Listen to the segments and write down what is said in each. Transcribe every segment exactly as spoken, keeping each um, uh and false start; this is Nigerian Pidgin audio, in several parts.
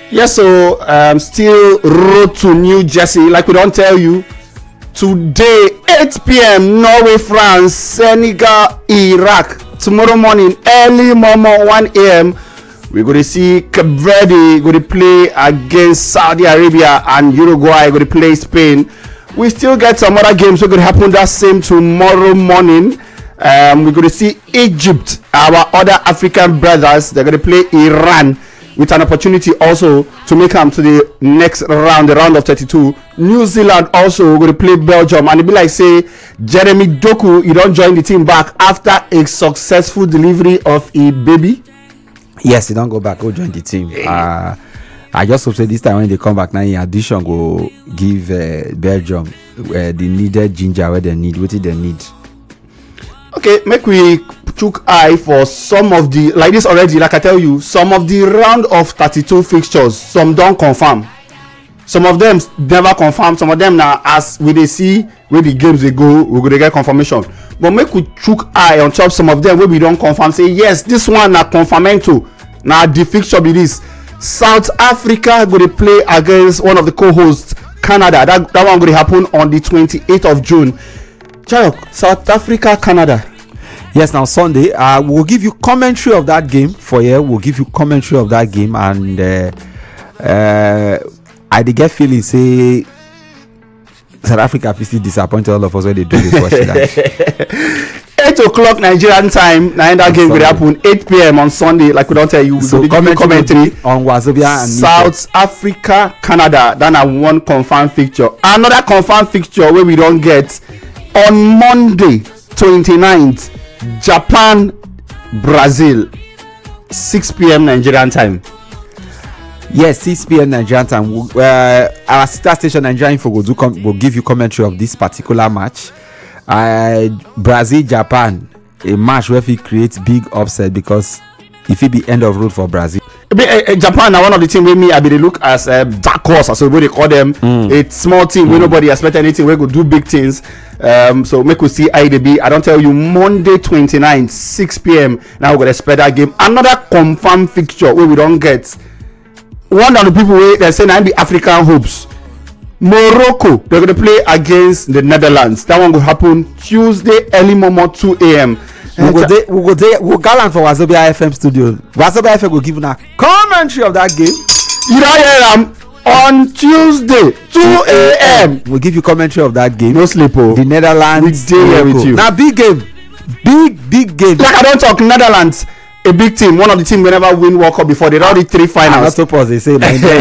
Yes, so um, still road to New Jersey. Like we don't tell you, today eight p.m. Norway, France, Senegal, Iraq. Tomorrow morning, early morning one a.m. we're going to see Cape Verde going to play against Saudi Arabia, and Uruguay going to play Spain. We still get some other games that are going to happen that same tomorrow morning. Um, we're going to see Egypt, our other African brothers. They're going to play Iran, with an opportunity also to make them to the next round, the round of thirty-two. New Zealand also going to play Belgium, and it be like say Jeremy Doku, you don't join the team back after a successful delivery of a baby. Yes, he don't go back, go join the team. Uh, I just hope say this time when they come back now, in addition, go give uh, Belgium uh, the needed ginger where they need, what they need. Okay, make we chook eye for some of the, like this already, like I tell you, some of the round of thirty-two fixtures, some don't confirm. Some of them never confirm. Some of them now, as we they see where the games they go, we're going to get confirmation. But make we chook eye on top some of them where we don't confirm. Say, yes, this one na confirmento. Now the fixture be this. South Africa going to play against one of the co-hosts, Canada. That, that one going to happen on the twenty-eighth of June. Chayok, South Africa, Canada. Yes, now Sunday, uh, we'll give you commentary of that game for you. We'll give you commentary of that game, and uh, uh, I did get feeling say South Africa still disappointed all of us when they do this watch that. Eight o'clock Nigerian time. Now that game will happen eight p.m. on Sunday. Like we don't tell you, so commentary, commentary on Wazobia and South Africa, Canada. Then I one confirmed fixture. Another confirmed fixture where we don't get on Monday twenty-ninth. Japan, Brazil, six p.m. Nigerian time. Yes, six p.m. Nigerian time. Uh, our sister station Nigerian Info will, do com- will give you commentary of this particular match. Uh, Brazil, Japan, a match where we create big upset because if it be end of road for Brazil. Be, uh, uh, Japan now one of the team with me I be they look as a uh, dark horse, so they call them mm. a small team mm. where nobody expect anything. We could do big things. Um, so make we see I D B. I don't tell you Monday twenty-ninth, six p.m. Now we're gonna spread that game. Another confirmed fixture where we don't get one of the people where they say now the African hopes. Morocco, they're gonna play against the Netherlands. That one will happen Tuesday early morning two a.m. We go there, we go there, we'll gallant for Wazobia F M studio. Wazobia F M will give you a commentary of that game. You don't hear them on Tuesday two a.m. We'll give you commentary of that game. No sleep, oh. The Netherlands. We there with you. Now big game, big big game. Like I don't talk Netherlands. A big team, one of the team we never win World Cup before. They already three finals. Not suppose they say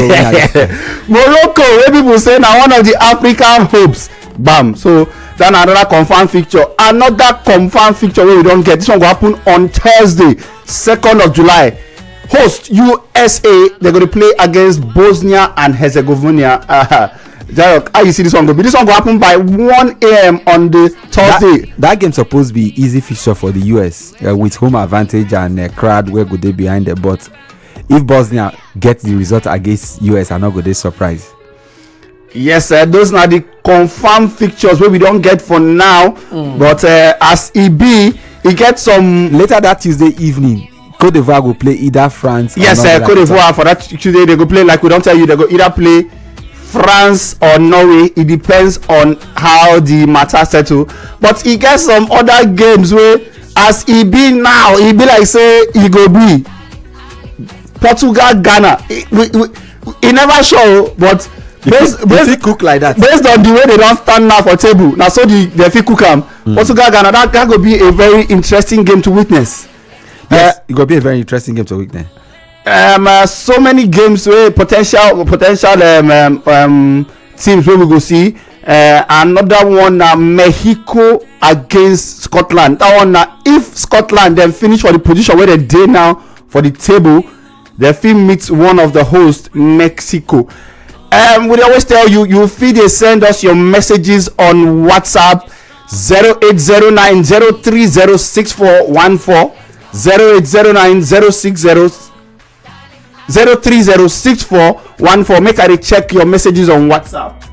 Morocco, where people say now one of the African hopes. Bam. So then another confirmed fixture. Another confirmed fixture where we don't get. This one will happen on Thursday, second of July. Host U S A. They're going to play against Bosnia and Herzegovina. Uh, Jarok, how you see this one go? This one will happen by one a.m. on the Thursday. That, that game supposed to be easy fixture for the U S uh, with home advantage and uh, crowd where go they behind the but if Bosnia get the result against U S, I'm not going to surprise. Yes, uh, those are the confirmed fixtures where we don't get for now. Mm. But uh, as E B, he gets some later that Tuesday evening. Cote d'Ivoire will play either France. Yes, uh, Cote d'Ivoire for that Tuesday they go play like we don't tell you they go either play France or Norway. It depends on how the matter settle. But he gets some other games where as he be now, he be like say he go be Portugal, Ghana. He, we, we, he never show, but based, if based, he cook like that. Based on the way they don't stand now for table. Now so the the fit cook am. Mm. Portugal, Ghana. That that go be a very interesting game to witness. Yes, uh, it go be a very interesting game to witness. Um, uh, so many games where potential potential um, um, um teams where we go see. Uh, another one uh, Mexico against Scotland. That one uh, if Scotland then finish for the position where they dey now for the table, they fit meet one of the hosts Mexico. Um, we always tell you you fit dey send us your messages on WhatsApp zero eight zero nine zero three zero six four one four zero eight zero nine zero six zero zero three zero six four one four. Make I check your messages on WhatsApp.